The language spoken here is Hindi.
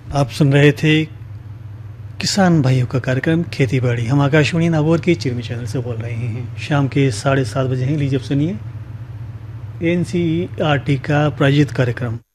आप सुन रहे थे किसान भाइयों का कार्यक्रम खेती बाड़ी। हम आकाशवाणी नागौर के चिरमी चैनल से बोल रहे हैं। शाम के 7:30 बजे हैं। लीजिए अब सुनिए NCERT का प्रायोजित कार्यक्रम।